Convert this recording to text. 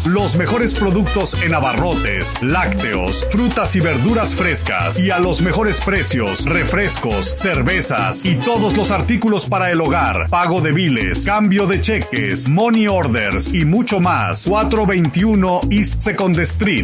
Los mejores productos en abarrotes, lácteos, frutas y verduras frescas y a los mejores precios, refrescos, cervezas y todos los artículos para el hogar, pago de biles, cambio de cheques, money orders y mucho más. 421 East Second Street,